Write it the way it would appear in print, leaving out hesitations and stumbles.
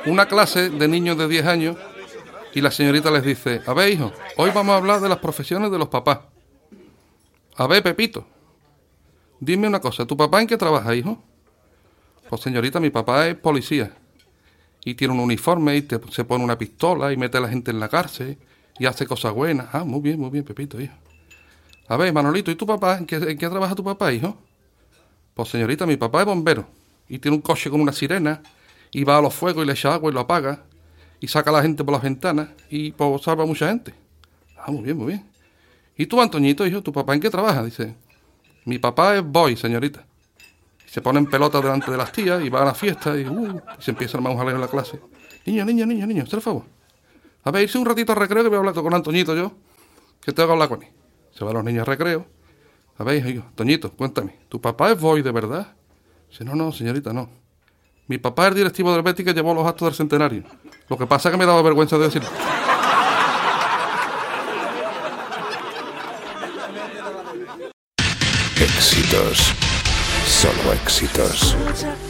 una clase de niños de 10 años y la señorita les dice: a ver, hijo, hoy vamos a hablar de las profesiones de los papás. A ver, Pepito, dime una cosa, ¿tu papá en qué trabaja, hijo? Pues señorita, mi papá es policía y tiene un uniforme y se pone una pistola y mete a la gente en la cárcel y hace cosas buenas. Ah, muy bien, Pepito, hijo. A ver, Manolito, ¿y tu papá? ¿En qué trabaja tu papá, hijo? Pues señorita, mi papá es bombero y tiene un coche con una sirena y va a los fuegos y le echa agua y lo apaga y saca a la gente por las ventanas y pues salva a mucha gente. Ah, muy bien. ¿Y tú, Antoñito, hijo, tu papá en qué trabaja? Dice: mi papá es boy, señorita. Y se pone en pelota delante de las tías y va a la fiesta y se empieza a armar un jaleo en la clase. Niño, hazte el favor. A ver, irse un ratito al recreo que voy a hablar con Antoñito yo, que tengo que hablar con él. Se van los niños al recreo. A ver, hijo, Toñito, cuéntame, ¿tu papá es boy de verdad? Dice: no, señorita, no. Mi papá es el directivo del Betis que llevó los actos del centenario. Lo que pasa es que me daba vergüenza de decirlo. Éxitos, solo éxitos.